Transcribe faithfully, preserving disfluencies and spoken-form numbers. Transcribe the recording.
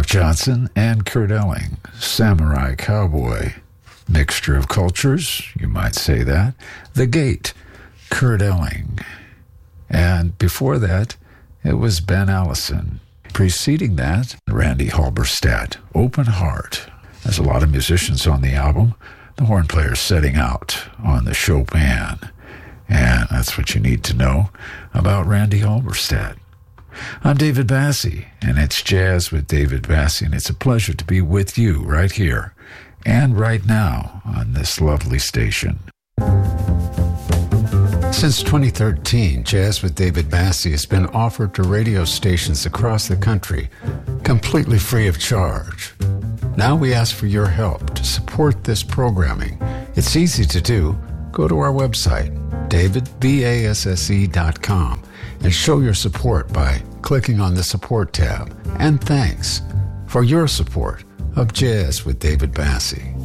Mark Johnson and Kurt Elling, Samurai Cowboy. Mixture of cultures, you might say that. The Gate, Kurt Elling. And before that, it was Ben Allison. Preceding that, Randy Halberstadt, Open Heart. There's a lot of musicians on the album. The horn player's setting out on the Chopin. And that's what you need to know about Randy Halberstadt. I'm David Bassie, and it's Jazz with David Bassie, and it's a pleasure to be with you right here and right now on this lovely station. Since twenty thirteen, Jazz with David Bassie has been offered to radio stations across the country, completely free of charge. Now we ask for your help to support this programming. It's easy to do. Go to our website, david basse dot com, and show your support by clicking on the support tab. And thanks for your support of Jazz with David Bassie.